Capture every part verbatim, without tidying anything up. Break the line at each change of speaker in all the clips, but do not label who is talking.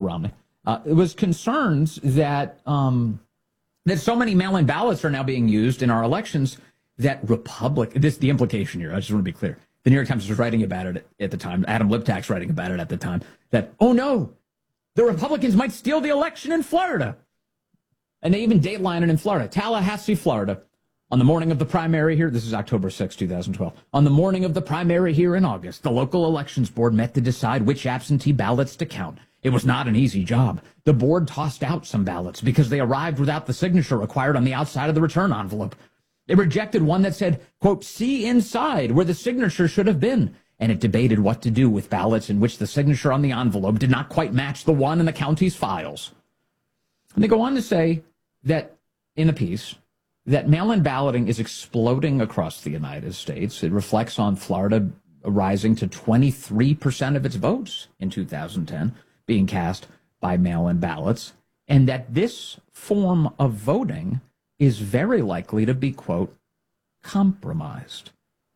Romney, uh, it was concerns that um, that so many mail-in ballots are now being used in our elections that Republic, this the implication here, I just want to be clear. The New York Times was writing about it at the time. Adam Liptak's writing about it at the time. That, oh no, the Republicans might steal the election in Florida. And they even dateline it in Florida. Tallahassee, Florida. On the morning of the primary here, this is October sixth, twenty twelve. On the morning of the primary here in August, the local elections board met to decide which absentee ballots to count. It was not an easy job. The board tossed out some ballots because they arrived without the signature required on the outside of the return envelope. They rejected one that said, quote, see inside where the signature should have been. And it debated what to do with ballots in which the signature on the envelope did not quite match the one in the county's files. And they go on to say that in the piece, that mail-in balloting is exploding across the United States. It reflects on Florida rising to twenty-three percent of its votes in two thousand ten being cast by mail-in ballots, and that this form of voting is very likely to be, quote, compromised.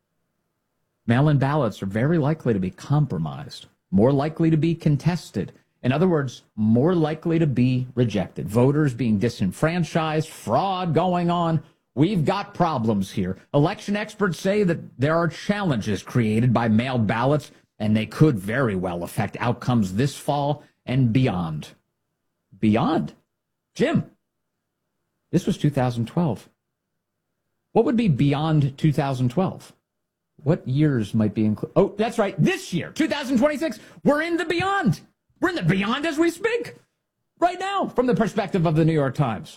Mail-in ballots are very likely to be compromised, more likely to be contested. In other words, more likely to be rejected. Voters being disenfranchised, fraud going on. We've got problems here. Election experts say that there are challenges created by mailed ballots, and they could very well affect outcomes this fall and beyond. Beyond? Jim, this was two thousand twelve. What would be beyond two thousand twelve? What years might be included? Oh, that's right. This year, two thousand twenty-six, we're in the beyond. We're in the beyond as we speak. Right now, from the perspective of the New York Times.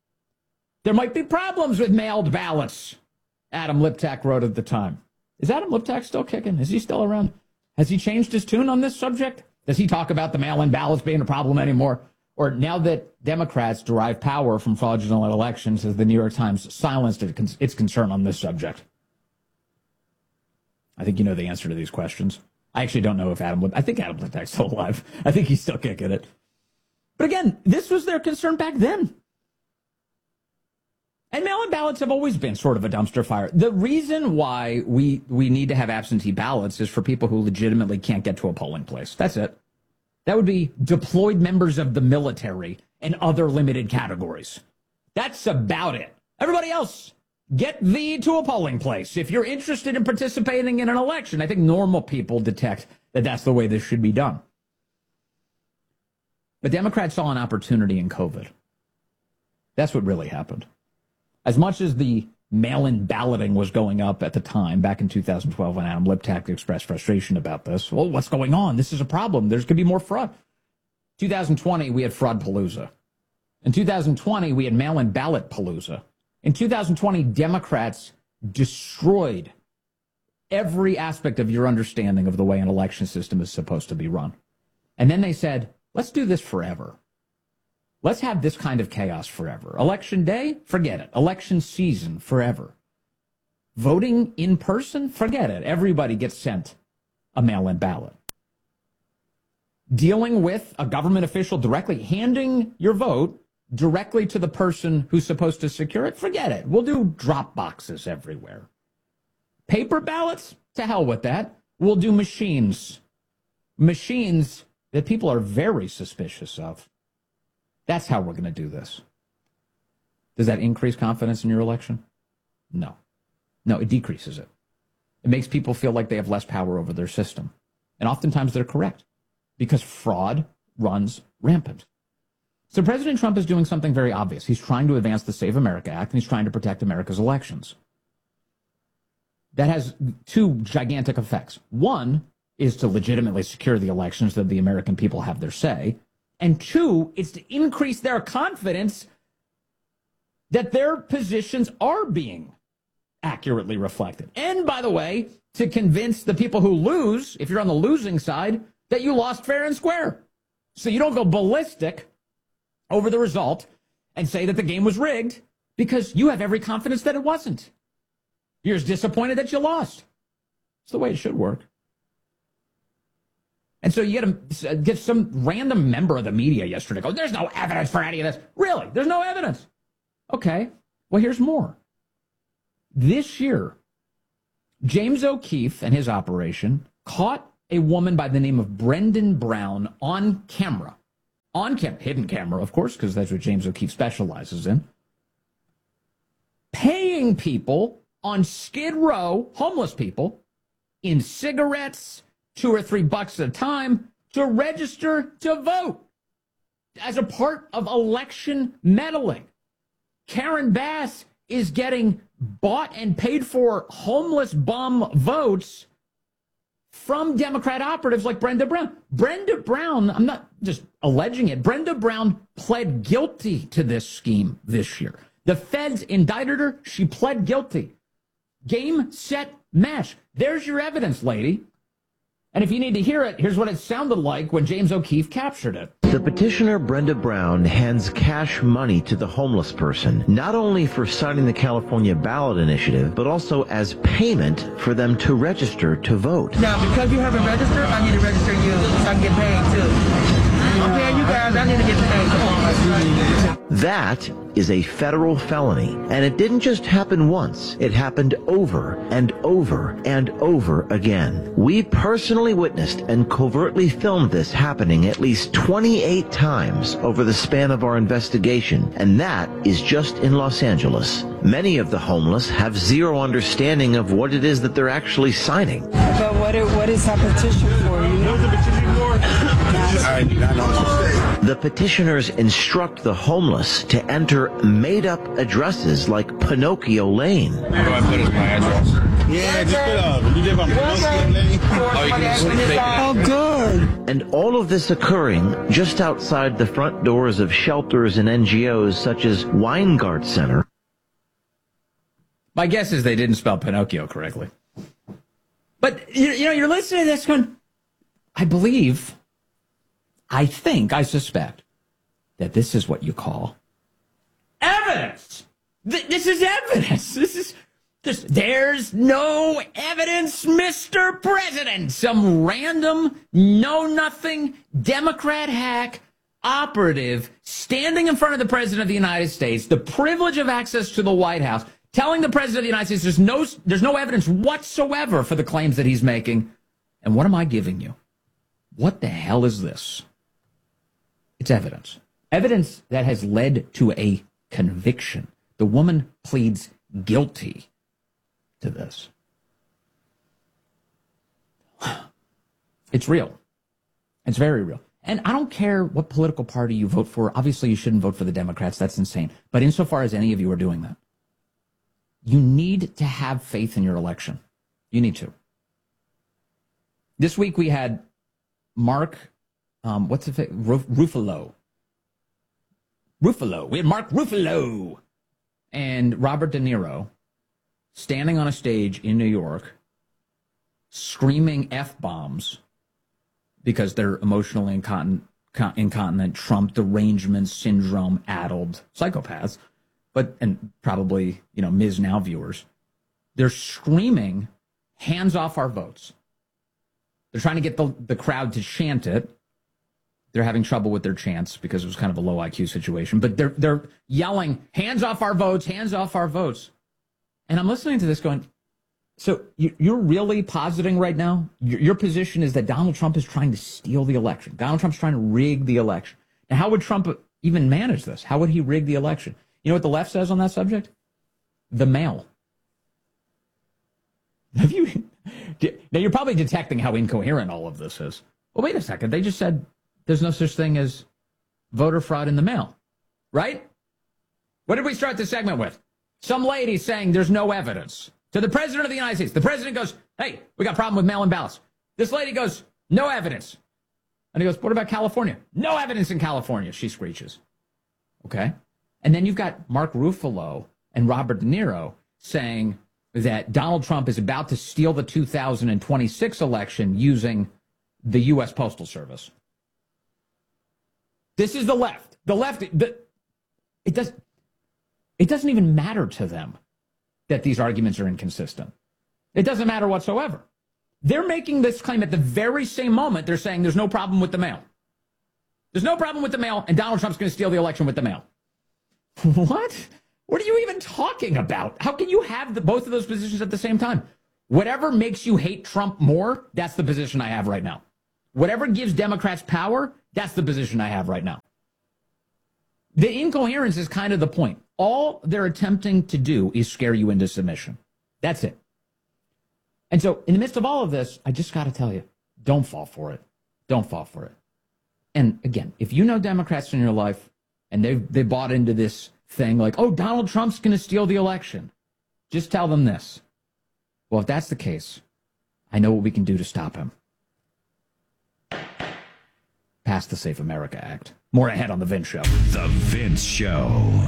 There might be problems with mailed ballots, Adam Liptak wrote at the time. Is Adam Liptak still kicking? Is he still around? Has he changed his tune on this subject? Does he talk about the mail-in ballots being a problem anymore? Or now that Democrats derive power from fraudulent elections, has the New York Times silenced its concern on this subject? I think you know the answer to these questions. I actually don't know if Adam Lip, I think Adam Liptak's still alive. I think he's still kicking it. But again, this was their concern back then. And mail-in ballots have always been sort of a dumpster fire. The reason why we, we need to have absentee ballots is for people who legitimately can't get to a polling place. That's it. That would be deployed members of the military and other limited categories. That's about it. Everybody else, get thee to a polling place. If you're interested in participating in an election, I think normal people detect that that's the way this should be done. But Democrats saw an opportunity in COVID. That's what really happened. As much as the mail-in balloting was going up at the time, back in two thousand twelve, when Adam Liptak expressed frustration about this, well, what's going on? This is a problem. There's going to be more fraud. two thousand twenty, we had fraud palooza. In two thousand twenty, we had mail-in ballot palooza. In two thousand twenty, Democrats destroyed every aspect of your understanding of the way an election system is supposed to be run. And then they said, let's do this forever. Let's have this kind of chaos forever. Election day, forget it. Election season, forever. Voting in person, forget it. Everybody gets sent a mail-in ballot. Dealing with a government official directly, handing your vote directly to the person who's supposed to secure it, forget it. We'll do drop boxes everywhere. Paper ballots, to hell with that. We'll do machines. Machines that people are very suspicious of. That's how we're going to do this. Does that increase confidence in your election? No. No, it decreases it. It makes people feel like they have less power over their system. And oftentimes they're correct, because fraud runs rampant. So President Trump is doing something very obvious. He's trying to advance the Save America Act, and he's trying to protect America's elections. That has two gigantic effects. One is to legitimately secure the elections so that the American people have their say. And two, it's to increase their confidence that their positions are being accurately reflected. And, by the way, to convince the people who lose, if you're on the losing side, that you lost fair and square. So you don't go ballistic over the result and say that the game was rigged, because you have every confidence that it wasn't. You're as disappointed that you lost. It's the way it should work. And so you get, a, get some random member of the media yesterday go, there's no evidence for any of this. Really? There's no evidence. Okay. Well, here's more. This year, James O'Keefe and his operation caught a woman by the name of Brendan Brown on camera on cam, hidden camera, of course, because that's what James O'Keefe specializes in, paying people on Skid Row, homeless people, in cigarettes, two or three bucks at a time, to register to vote as a part of election meddling. Karen Bass is getting bought and paid for homeless bum votes from Democrat operatives like Brenda Brown. Brenda Brown, I'm not just alleging it, Brenda Brown pled guilty to this scheme this year. The feds indicted her. She pled guilty. Game, set, match. There's your evidence, lady. And if you need to hear it, here's what it sounded like when James O'Keefe captured it.
The petitioner, Brenda Brown, hands cash money to the homeless person, not only for signing the California ballot initiative, but also as payment for them to register to vote.
Now, because you haven't registered, I need to register you so I can get paid, too. I'm paying you guys, I need to get paid. Come on.
That is a federal felony, and it didn't just happen once. It happened over and over and over again. We personally witnessed and covertly filmed this happening at least twenty-eight times over the span of our investigation, and that is just in Los Angeles. Many of the homeless have zero understanding of what it is that they're actually signing.
But what, it, what is that petition for? You know the petition for? I, I know.
The petitioners instruct the homeless to enter made-up addresses like Pinocchio Lane.
What do I put as my address?
Yeah, just put up. You live on Pinocchio Lane?
Oh, you can just take it.
Oh, good.
And all of this occurring just outside the front doors of shelters and N G Os such as Weingart Center.
My guess is they didn't spell Pinocchio correctly. But, you, you know, you're listening to this going, I believe, I think, I suspect that this is what you call evidence. Th- this is evidence. This is this. There's no evidence, Mister President. Some random, know-nothing Democrat hack operative standing in front of the President of the United States, the privilege of access to the White House, telling the President of the United States there's no, there's no evidence whatsoever for the claims that he's making. And what am I giving you? What the hell is this? It's evidence. Evidence that has led to a conviction. The woman pleads guilty to this. It's real. It's very real. And I don't care what political party you vote for. Obviously, you shouldn't vote for the Democrats. That's insane. But insofar as any of you are doing that, you need to have faith in your election. You need to. This week we had Mark, um, what's the Ruf- Ruffalo. Ruffalo. We had Mark Ruffalo and Robert De Niro standing on a stage in New York screaming F-bombs because they're emotionally incontinent, incontinent Trump derangement syndrome addled psychopaths. But, and probably, you know, Miz Now viewers, they're screaming, hands off our votes. They're trying to get the, the crowd to chant it. They're having trouble with their chants because it was kind of a low I Q situation. But they're they're yelling, hands off our votes, hands off our votes. And I'm listening to this going, so you, you're really positing right now, your, your position is that Donald Trump is trying to steal the election. Donald Trump's trying to rig the election. Now, how would Trump even manage this? How would he rig the election? You know what the left says on that subject? The mail. Have you? Now you're probably detecting how incoherent all of this is. Well, wait a second. They just said there's no such thing as voter fraud in the mail, right? What did we start the segment with? Some lady saying there's no evidence to the President of the United States. The President goes, "Hey, we got a problem with mail-in ballots." This lady goes, "No evidence." And he goes, "What about California?" "No evidence in California," she screeches. Okay. And then you've got Mark Ruffalo and Robert De Niro saying that Donald Trump is about to steal the two thousand twenty-six election using the U S Postal Service. This is the left. The left, the, it, does, it doesn't even matter to them that these arguments are inconsistent. It doesn't matter whatsoever. They're making this claim at the very same moment they're saying there's no problem with the mail. There's no problem with the mail, and Donald Trump's going to steal the election with the mail. What? What are you even talking about? How can you have the, both of those positions at the same time? Whatever makes you hate Trump more, that's the position I have right now. Whatever gives Democrats power, that's the position I have right now. The incoherence is kind of the point. All they're attempting to do is scare you into submission. That's it. And so in the midst of all of this, I just got to tell you, don't fall for it. Don't fall for it. And again, if you know Democrats in your life and they've they bought into this thing like, oh, Donald Trump's going to steal the election, just tell them this. Well, if that's the case, I know what we can do to stop him. Pass the Safe America Act. More ahead on The Vince Show.
The Vince Show.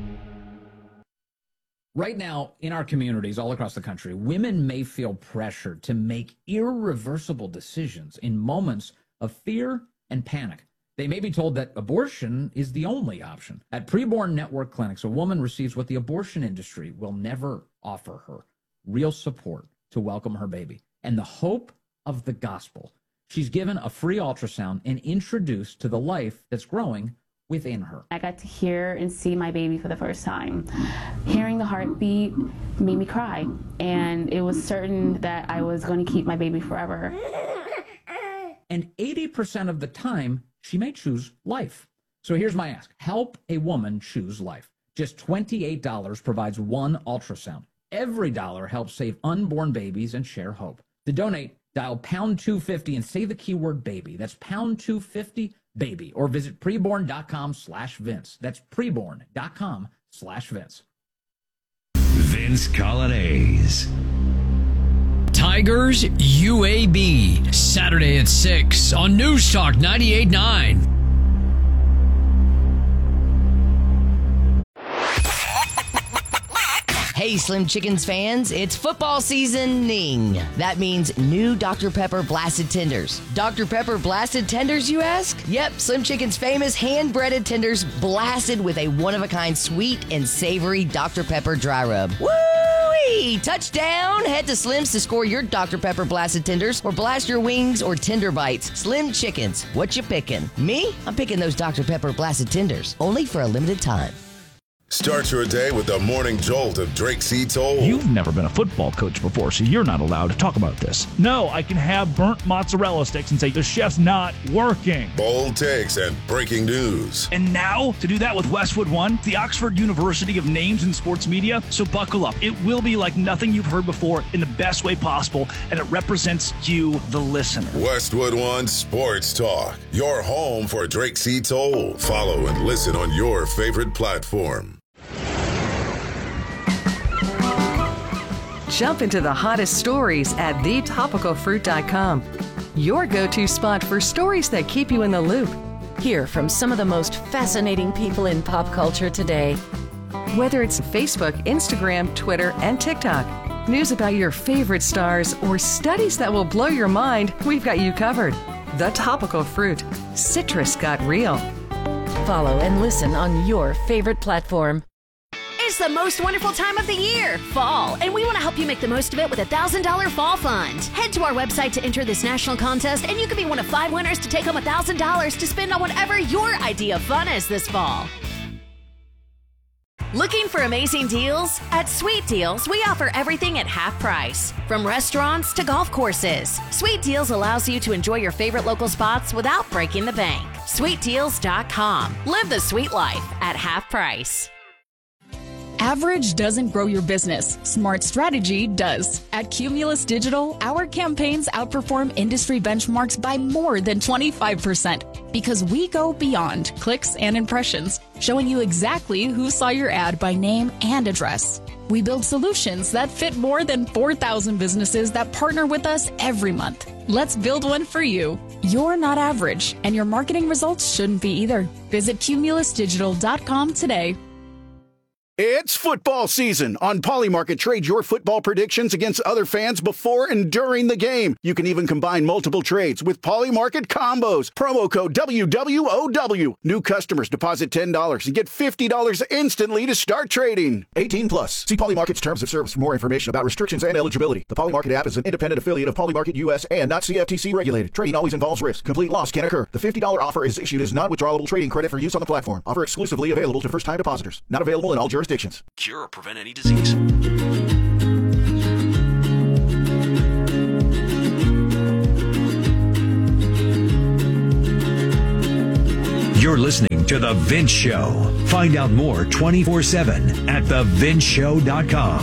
Right now, in our communities all across the country, women may feel pressured to make irreversible decisions in moments of fear and panic. They may be told that abortion is the only option. At Preborn Network Clinics, a woman receives what the abortion industry will never offer her: real support to welcome her baby and the hope of the gospel. She's given a free ultrasound and introduced to the life that's growing within her.
I got to hear and see my baby for the first time. Hearing the heartbeat made me cry, and it was certain that I was going to keep my baby forever.
And eighty percent of the time, she may choose life. So here's my ask. Help a woman choose life. Just twenty-eight dollars provides one ultrasound. Every dollar helps save unborn babies and share hope. To donate, dial pound two fifty and say the keyword baby. That's pound two fifty baby, or visit preborn.com slash Vince. That's preborn.com slash Vince.
Vince Colonnese.
Tigers U A B, Saturday at six on News Talk ninety-eight point nine.
Hey, Slim Chickens fans, it's football seasoning. That means new Doctor Pepper Blasted Tenders. Doctor Pepper Blasted Tenders, you ask? Yep, Slim Chicken's famous hand-breaded tenders blasted with a one-of-a-kind sweet and savory Doctor Pepper dry rub. Woo-wee! Touchdown! Head to Slim's to score your Doctor Pepper Blasted Tenders or blast your wings or tender bites. Slim Chickens, what you picking? Me? I'm picking those Doctor Pepper Blasted Tenders, only for a limited time.
Start your day with the morning jolt of Drake C. Toll.
You've never been a football coach before, so you're not allowed to talk about this. No, I can have burnt mozzarella sticks and say the chef's not working.
Bold takes and breaking news.
And now, to do that with Westwood One, the Oxford University of Names in Sports Media. So buckle up. It will be like nothing you've heard before in the best way possible, and it represents you, the listener.
Westwood One Sports Talk, your home for Drake C. Toll. Follow and listen on your favorite platform.
Jump into the hottest stories at the topical fruit dot com. Your go-to spot for stories that keep you in the loop.
Hear from some of the most fascinating people in pop culture today.
Whether it's Facebook, Instagram, Twitter, and TikTok, news about your favorite stars, or studies that will blow your mind, we've got you covered. The Topical Fruit. Citrus got real.
Follow and listen on your favorite platform.
It's the most wonderful time of the year, fall, and we want to help you make the most of it with a one thousand dollars Fall Fund. Head to our website to enter this national contest, and you could be one of five winners to take home one thousand dollars to spend on whatever your idea of fun is this fall. Looking for amazing deals? At Sweet Deals, we offer everything at half price, from restaurants to golf courses. Sweet Deals allows you to enjoy your favorite local spots without breaking the bank. sweet deals dot com. Live the sweet life at half price.
Average doesn't grow your business. Smart strategy does. At Cumulus Digital, our campaigns outperform industry benchmarks by more than twenty-five percent because we go beyond clicks and impressions, showing you exactly who saw your ad by name and address. We build solutions that fit more than four thousand businesses that partner with us every month. Let's build one for you. You're not average, and your marketing results shouldn't be either. Visit cumulus digital dot com today.
It's football season. On Polymarket, trade your football predictions against other fans before and during the game. You can even combine multiple trades with Polymarket combos. Promo code W W O W. New customers deposit ten dollars and get fifty dollars instantly to start trading. eighteen plus. See Polymarket's terms of service for more information about restrictions and eligibility. The Polymarket app is an independent affiliate of Polymarket U S and not C F T C regulated. Trading always involves risk. Complete loss can occur. The fifty dollars offer is issued as non-withdrawable trading credit for use on the platform. Offer exclusively available to first-time depositors. Not available in all jurisdictions.
Cure or prevent any disease. You're listening to The Vince Show. Find out more twenty-four seven at the vince show dot com.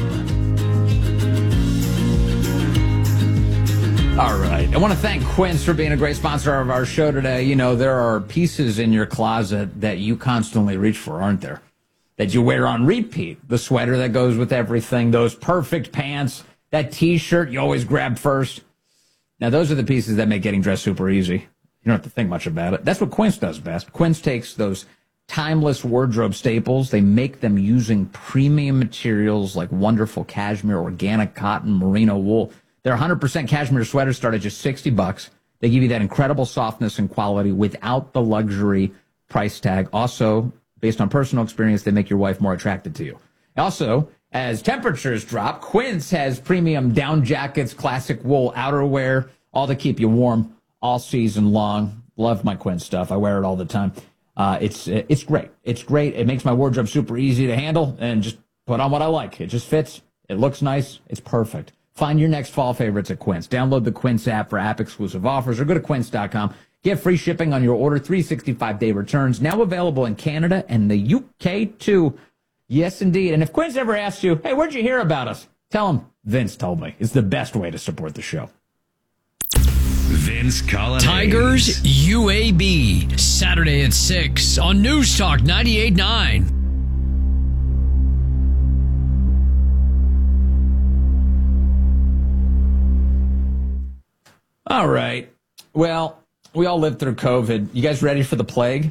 All right. I want to thank Quince for being a great sponsor of our show today. You know, there are pieces in your closet that you constantly reach for, aren't there? That you wear on repeat. The sweater that goes with everything, those perfect pants, that T-shirt you always grab first. Now, those are the pieces that make getting dressed super easy. You don't have to think much about it. That's what Quince does best. Quince takes those timeless wardrobe staples. They make them using premium materials like wonderful cashmere, organic cotton, merino wool. Their one hundred percent cashmere sweaters start at just sixty bucks. They give you that incredible softness and quality without the luxury price tag. Also, based on personal experience, they make your wife more attracted to you. Also, as temperatures drop, Quince has premium down jackets, classic wool outerwear, all to keep you warm all season long. Love my Quince stuff. I wear it all the time. Uh, it's it's great. It's great. It makes my wardrobe super easy to handle and just put on what I like. It just fits. It looks nice. It's perfect. Find your next fall favorites at Quince. Download the Quince app for app-exclusive offers or go to quince dot com. Get free shipping on your order, three hundred sixty-five day returns. Now available in Canada and the U K, too. Yes, indeed. And if Quince ever asks you, hey, where'd you hear about us? Tell them Vince told me. It's the best way to support the show.
Vince Collins.
Tigers U A B, Saturday at six on News Talk ninety-eight point nine.
All right. Well, we all lived through COVID. You guys ready for the plague?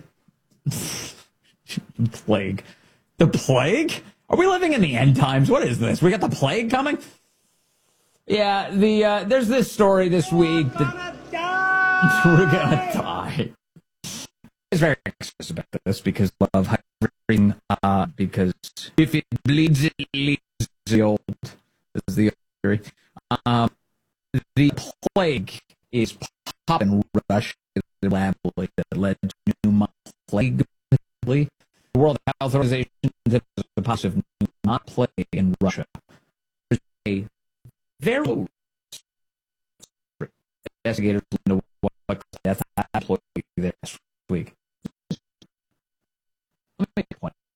Plague. The plague? Are we living in the end times? What is this? We got the plague coming? Yeah, the uh, there's this story this week that we're gonna die. It's very expressive about this because love hydrating, uh, because if it bleeds, it leads. The old, this is the old theory. Um, the plague is pop in Russia, the lab that led to pneumonia plague. The World Health Organization has a positive pneumonia plague in Russia. There's a very low investigators into what death employee there this week. Let me make a point.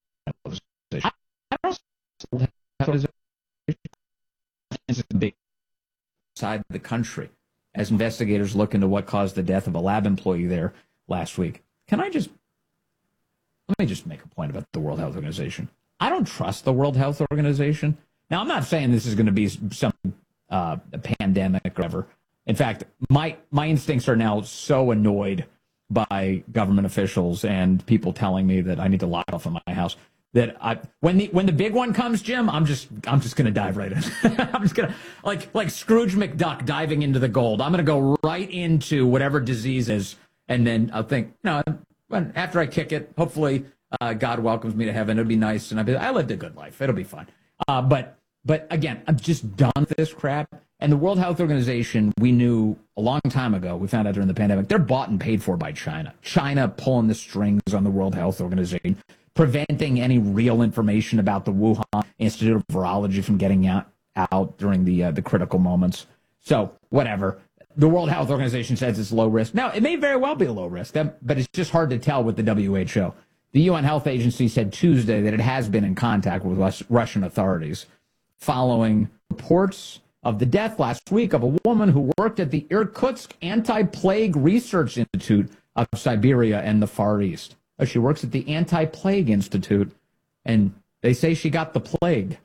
It's a big side of the country as investigators look into what caused the death of a lab employee there last week. Can I just let me just make a point about the World Health Organization? I don't trust the World Health Organization. Now, I'm not saying this is going to be some uh, a pandemic or whatever. In fact, my my instincts are now so annoyed by government officials and people telling me that I need to lock off of my house that I when the when the big one comes, Jim, I'm just I'm just gonna dive right in. I'm just gonna like like Scrooge McDuck diving into the gold. I'm gonna go right into whatever disease is, and then I'll think, you know, when after I kick it, hopefully uh, God welcomes me to heaven. It'll be nice, and I'll be, I lived a good life. It'll be fine. Uh, but but again, I'm just done with this crap. And the World Health Organization, we knew a long time ago, we found out during the pandemic, they're bought and paid for by China. China pulling the strings on the World Health Organization, preventing any real information about the Wuhan Institute of Virology from getting out, out during the uh, the critical moments. So, whatever. The World Health Organization says it's low risk. Now, it may very well be low risk, but it's just hard to tell with the W H O. The U N Health Agency said Tuesday that it has been in contact with Russian authorities following reports of the death last week of a woman who worked at the Irkutsk Anti-Plague Research Institute of Siberia and the Far East. She works at the Anti-Plague Institute, and they say she got the plague.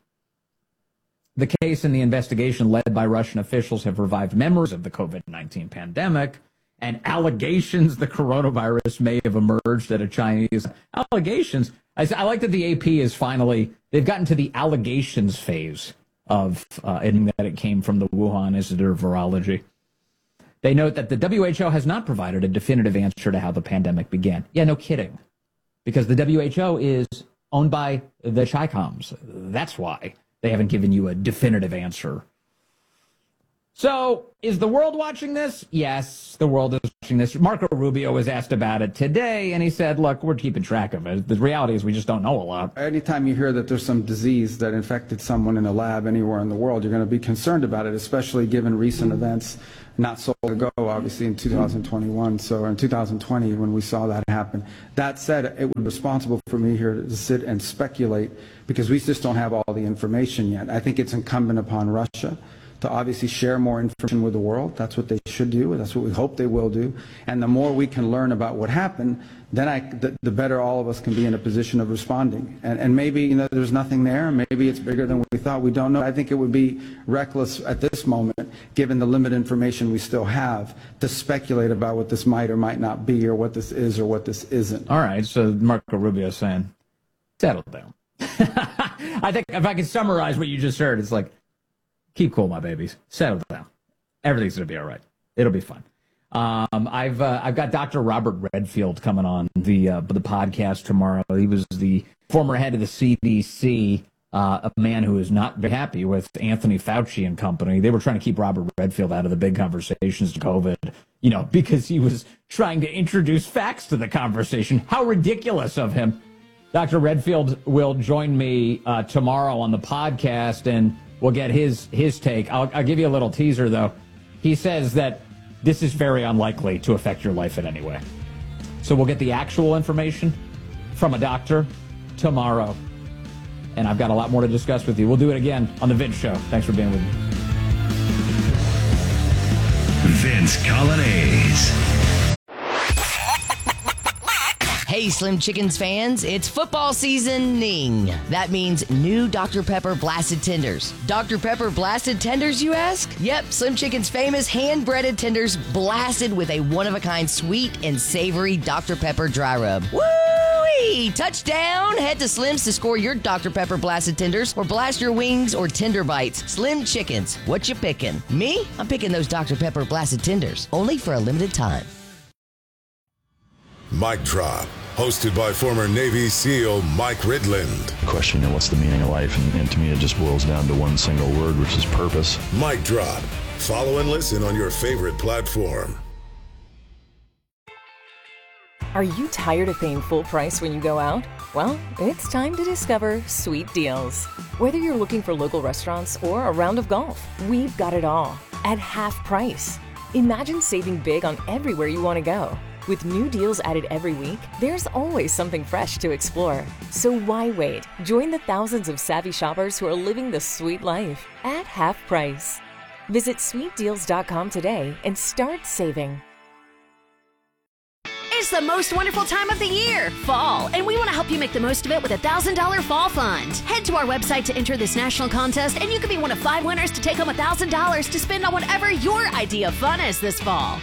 The case and the investigation led by Russian officials have revived memories of the COVID nineteen pandemic and allegations the coronavirus may have emerged at a Chinese... Allegations? I, I like that the A P is finally... They've gotten to the allegations phase of uh, admitting that it came from the Wuhan Institute of Virology. They note that the W H O has not provided a definitive answer to how the pandemic began. Yeah, no kidding. Because the W H O is owned by the Chi-Coms. That's why they haven't given you a definitive answer. So, is the world watching this? Yes, the world is watching this. Marco Rubio was asked about it today, and he said, look, we're keeping track of it. The reality is we just don't know a lot.
Anytime you hear that there's some disease that infected someone in a lab anywhere in the world, you're going to be concerned about it, especially given recent events not so long ago, obviously in two thousand twenty-one, so in two thousand twenty when we saw that happen. That said, it would be responsible for me here to sit and speculate because we just don't have all the information yet. I think it's incumbent upon Russia to obviously share more information with the world. That's what they should do. That's what we hope they will do. And the more we can learn about what happened, then I, the, the better all of us can be in a position of responding. And, and maybe you know, there's nothing there. Maybe it's bigger than we thought. We don't know. I think it would be reckless at this moment, given the limited information we still have, to speculate about what this might or might not be, or what this is or what this isn't.
All right, so Marco Rubio is saying, settle down. I think if I can summarize what you just heard, it's like, keep cool, my babies. Settle down. Everything's going to be all right. It'll be fun. Um, I've uh, I've got Doctor Robert Redfield coming on the uh, the podcast tomorrow. He was the former head of the C D C, uh, a man who is not very happy with Anthony Fauci and company. They were trying to keep Robert Redfield out of the big conversations to COVID, you know, because he was trying to introduce facts to the conversation. How ridiculous of him. Doctor Redfield will join me uh, tomorrow on the podcast, and we'll get his his take. I'll, I'll give you a little teaser, though. He says that this is very unlikely to affect your life in any way. So we'll get the actual information from a doctor tomorrow. And I've got a lot more to discuss with you. We'll do it again on The Vince Show. Thanks for being with me.
Vince Coglianese.
Hey, Slim Chickens fans, it's football seasoning. That means new Doctor Pepper Blasted Tenders. Doctor Pepper Blasted Tenders, you ask? Yep, Slim Chicken's famous hand-breaded tenders blasted with a one-of-a-kind sweet and savory Doctor Pepper dry rub. Woo-wee! Touchdown! Head to Slim's to score your Doctor Pepper Blasted Tenders or blast your wings or tender bites. Slim Chickens, what you picking? Me? I'm picking those Doctor Pepper Blasted Tenders, only for a limited time.
Mic Drop, hosted by former Navy SEAL Mike Ridland.
Question, you know, what's the meaning of life? And, and to me, it just boils down to one single word, which is purpose.
Mic Drop. Follow and listen on your favorite platform.
Are you tired of paying full price when you go out? Well, it's time to discover Sweet Deals. Whether you're looking for local restaurants or a round of golf, we've got it all at half price. Imagine saving big on everywhere you want to go. With new deals added every week, there's always something fresh to explore. So why wait? Join the thousands of savvy shoppers who are living the sweet life at half price. Visit sweet deals dot com today and start saving.
It's the most wonderful time of the year, fall, and we want to help you make the most of it with a one thousand dollars Fall Fund. Head to our website to enter this national contest, and you could be one of five winners to take home one thousand dollars to spend on whatever your idea of fun is this fall.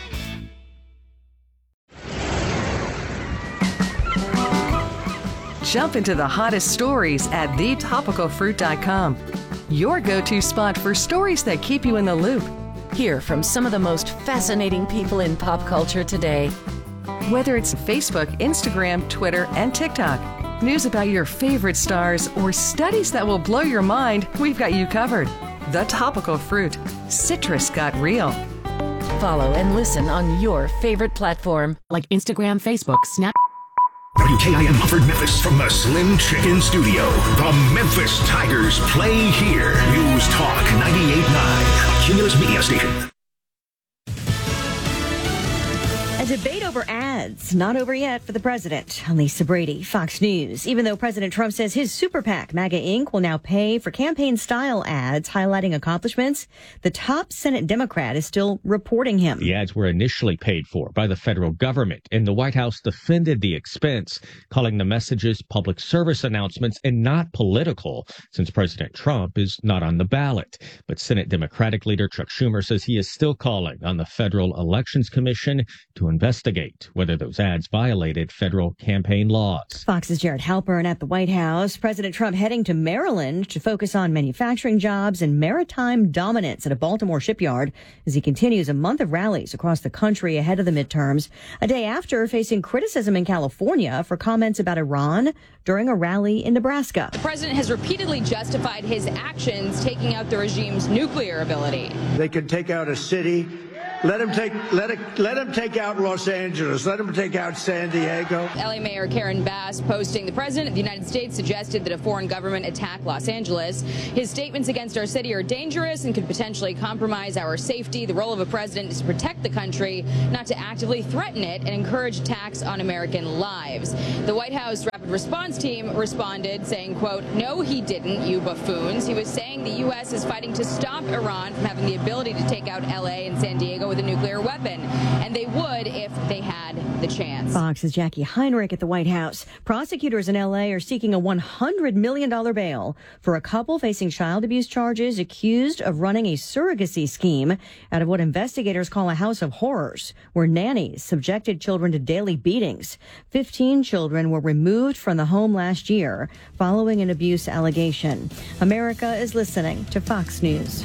Jump into the hottest stories at the topical fruit dot com. Your go-to spot for stories that keep you in the loop.
Hear from some of the most fascinating people in pop culture today.
Whether it's Facebook, Instagram, Twitter, and TikTok, news about your favorite stars, or studies that will blow your mind, we've got you covered. The Topical Fruit. Citrus got real.
Follow and listen on your favorite platform like Instagram, Facebook, Snap.
W K I M offered Memphis from the Slim Chicken Studio. The Memphis Tigers play here. News Talk ninety-eight point nine, a Cumulus Media station.
A debate over ads, not over yet for the president. I'm Lisa Brady, Fox News. Even though President Trump says his super PAC, MAGA Incorporated, will now pay for campaign-style ads highlighting accomplishments, the top Senate Democrat is still reporting him.
The ads were initially paid for by the federal government, and the White House defended the expense, calling the messages public service announcements and not political, since President Trump is not on the ballot. But Senate Democratic leader Chuck Schumer says he is still calling on the Federal Elections Commission to investigate investigate whether those ads violated federal campaign laws.
Fox's Jared Halpern at the White House. President Trump heading to Maryland to focus on manufacturing jobs and maritime dominance at a Baltimore shipyard as he continues a month of rallies across the country ahead of the midterms, a day after facing criticism in California for comments about Iran during a rally in Nebraska.
The president has repeatedly justified his actions taking out the regime's nuclear ability.
They could take out a city. Let him take let it let him take out Los Angeles. Let him take out San Diego.
L A Mayor Karen Bass posting, the president of the United States suggested that a foreign government attack Los Angeles. His statements against our city are dangerous and could potentially compromise our safety. The role of a president is to protect the country, not to actively threaten it and encourage attacks on American lives. The White House Rapid Response Team responded saying, quote, "No, he didn't, you buffoons. He was saying the U S is fighting to stop Iran from having the ability to take out L A and San Diego with a nuclear weapon, and they would if they had the chance."
Fox's Jackie Heinrich at the White House. Prosecutors in L A are seeking a one hundred million dollars bail for a couple facing child abuse charges accused of running a surrogacy scheme out of what investigators call a house of horrors, where nannies subjected children to daily beatings. Fifteen children were removed from the home last year following an abuse allegation. America is listening to Fox News.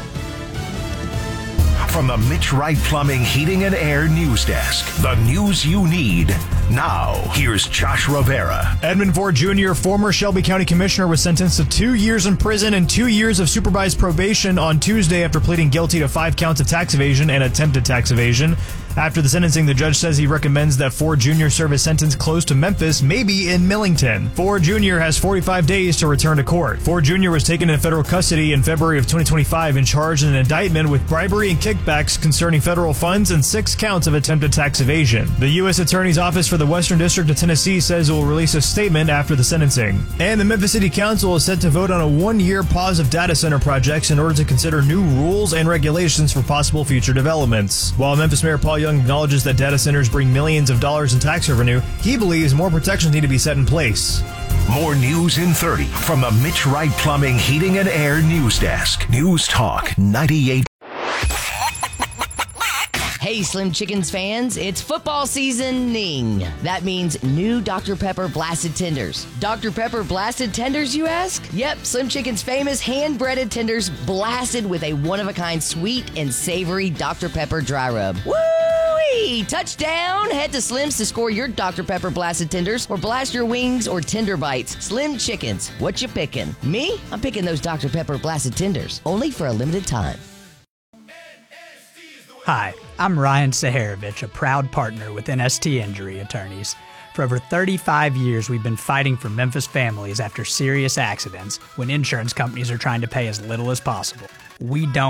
From the Mitch Wright Plumbing, Heating, and Air News Desk, the news you need now. Here's Josh Rivera.
Edmund Ford Junior, former Shelby County Commissioner, was sentenced to two years in prison and two years of supervised probation on Tuesday after pleading guilty to five counts of tax evasion and attempted tax evasion. After the sentencing, the judge says he recommends that Ford Junior serve his sentence close to Memphis, maybe in Millington. Ford Junior has forty-five days to return to court. Ford Junior was taken into federal custody in February of twenty twenty-five and charged in an indictment with bribery and kickbacks concerning federal funds and six counts of attempted tax evasion. The U S Attorney's Office for the Western District of Tennessee says it will release a statement after the sentencing. And the Memphis City Council is set to vote on a one-year pause of data center projects in order to consider new rules and regulations for possible future developments. While Memphis Mayor Paul Young acknowledges that data centers bring millions of dollars in tax revenue, he believes more protections need to be set in place.
More news in thirty from the Mitch Wright Plumbing, Heating, and Air News Desk. News Talk ninety-eight.
Hey, Slim Chickens fans, it's football seasoning. That means new Doctor Pepper Blasted Tenders. Doctor Pepper Blasted Tenders, you ask? Yep, Slim Chicken's famous hand-breaded tenders blasted with a one-of-a-kind sweet and savory Doctor Pepper dry rub. Woo-wee! Touchdown! Head to Slim's to score your Doctor Pepper Blasted Tenders or blast your wings or tender bites. Slim Chickens, what you picking? Me? I'm picking those Doctor Pepper Blasted Tenders, only for a limited time.
Hi, I'm Ryan Saharovich, a proud partner with N S T Injury Attorneys. For over thirty-five years, we've been fighting for Memphis families after serious accidents when insurance companies are trying to pay as little as possible. We don't